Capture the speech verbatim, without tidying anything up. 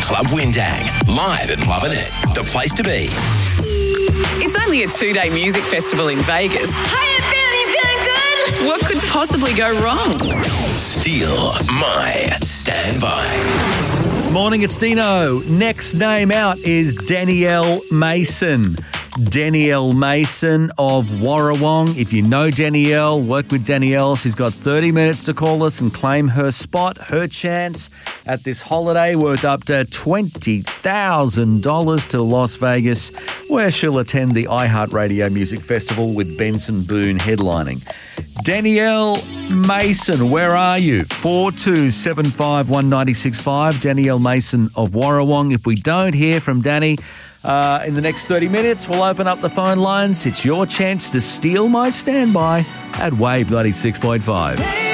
Club Windang, live at Lovin' It, the place to be. It's only a two-day music festival in Vegas. How you feeling? You feeling good? What could possibly go wrong? Steal my standby. Morning, it's Dino. Next name out is Danielle Mason. Danielle Mason of Warrawong. If you know Danielle, work with Danielle. She's got thirty minutes to call us and claim her spot, her chance at this holiday worth up to twenty thousand dollars to Las Vegas, where she'll attend the iHeartRadio Music Festival with Benson Boone headlining. Danielle Mason, where are you? four two seven five one nine six five. Danielle Mason of Warrawong. If we don't hear from Danny uh, in the next thirty minutes, we'll open up the phone lines. It's your chance to steal my standby at Wave ninety-six point five.